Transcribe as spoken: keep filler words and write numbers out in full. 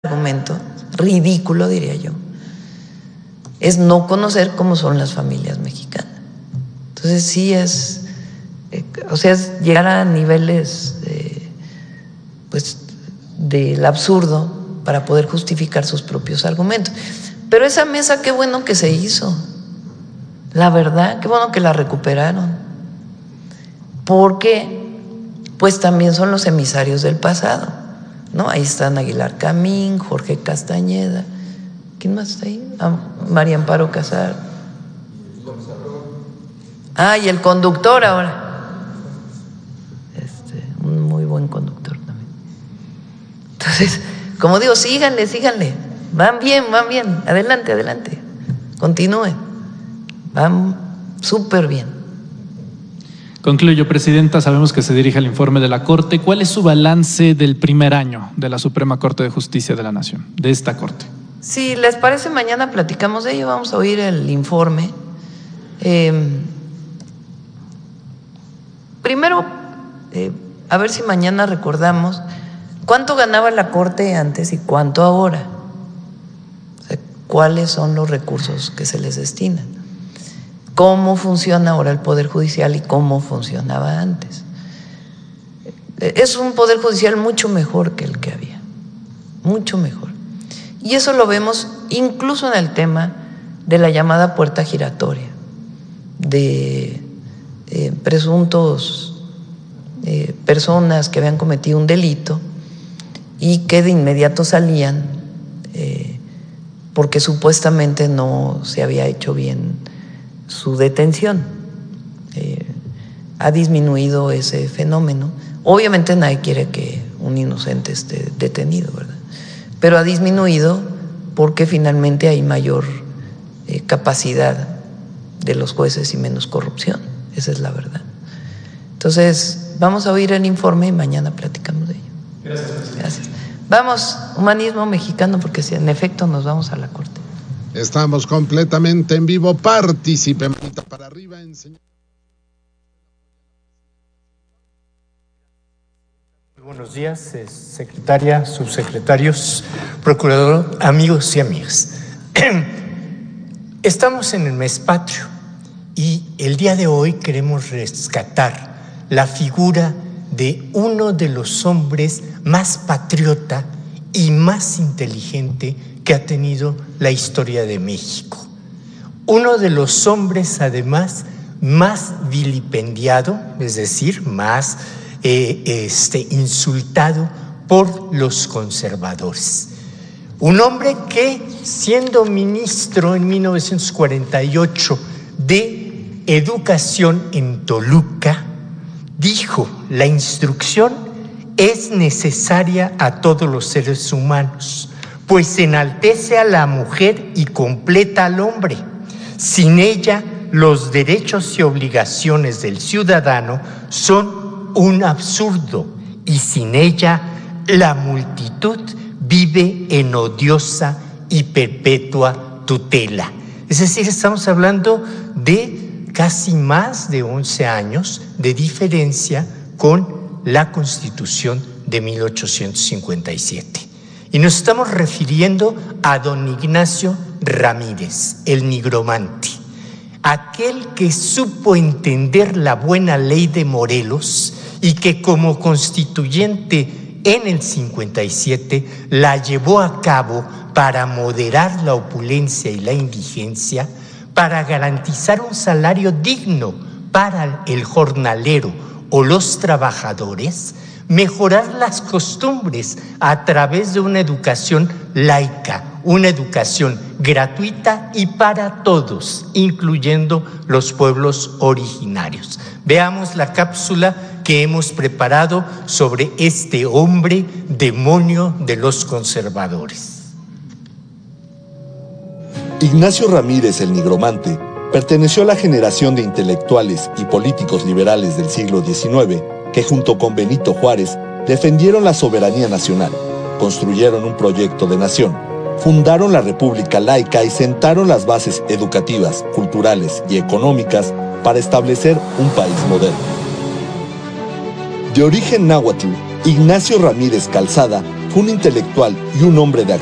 argumento, ridículo diría yo, es no conocer cómo son las familias mexicanas. Entonces sí es, eh, o sea, es llegar a niveles eh, pues del absurdo para poder justificar sus propios argumentos. Pero esa mesa, qué bueno que se hizo, la verdad, qué bueno que la recuperaron, porque pues también son los emisarios del pasado, ¿no? Ahí están Aguilar Camín, Jorge Castañeda, ¿quién más está ahí? Ah, María Amparo Casar. Ah, y el conductor ahora, este, un muy buen conductor también. Entonces, como digo, síganle, síganle, van bien, van bien, adelante, adelante, continúen, van súper bien. Concluyo, Presidenta. Sabemos que se dirige al informe de la Corte. ¿Cuál es su balance del primer año de la Suprema Corte de Justicia de la Nación, de esta Corte? Si les parece, mañana platicamos de ello. Vamos a oír el informe. Eh, primero, eh, a ver si mañana recordamos cuánto ganaba la Corte antes y cuánto ahora. O sea, cuáles son los recursos que se les destinan. Cómo funciona ahora el Poder Judicial y cómo funcionaba antes. Es un Poder Judicial mucho mejor que el que había, mucho mejor. Y eso lo vemos incluso en el tema de la llamada puerta giratoria, de eh, presuntos eh, personas que habían cometido un delito y que de inmediato salían eh, porque supuestamente no se había hecho bien su detención. Eh, ha disminuido ese fenómeno. Obviamente nadie quiere que un inocente esté detenido, ¿verdad? Pero ha disminuido porque finalmente hay mayor eh, capacidad de los jueces y menos corrupción. Esa es la verdad. Entonces, vamos a oír el informe y mañana platicamos de ello. Gracias. Gracias. Vamos, humanismo mexicano, porque si en efecto nos vamos a la Corte. Estamos completamente en vivo. Participe, manita para arriba. Enseña. Buenos días, secretaria, subsecretarios, procurador, amigos y amigas. Estamos en el mes patrio y el día de hoy queremos rescatar la figura de uno de los hombres más patriota y más inteligente que ha tenido la historia de México. Uno de los hombres, además, más vilipendiado, es decir, más eh, este, insultado por los conservadores. Un hombre que, siendo ministro en mil novecientos cuarenta y ocho de Educación en Toluca, dijo: la instrucción es necesaria a todos los seres humanos, pues enaltece a la mujer y completa al hombre. Sin ella, los derechos y obligaciones del ciudadano son un absurdo, y sin ella, la multitud vive en odiosa y perpetua tutela. Es decir, estamos hablando de casi más de once años de diferencia con la Constitución de mil ochocientos cincuenta y siete. Y nos estamos refiriendo a don Ignacio Ramírez, el nigromante, aquel que supo entender la buena ley de Morelos y que como constituyente en el cincuenta y siete la llevó a cabo para moderar la opulencia y la indigencia, para garantizar un salario digno para el jornalero o los trabajadores, mejorar las costumbres a través de una educación laica, una educación gratuita y para todos, incluyendo los pueblos originarios. Veamos la cápsula que hemos preparado sobre este hombre demonio de los conservadores. Ignacio Ramírez, el nigromante, perteneció a la generación de intelectuales y políticos liberales del siglo diecinueve que junto con Benito Juárez defendieron la soberanía nacional, construyeron un proyecto de nación, fundaron la República Laica y sentaron las bases educativas, culturales y económicas para establecer un país moderno. De origen náhuatl, Ignacio Ramírez Calzada Fue un intelectual y un hombre de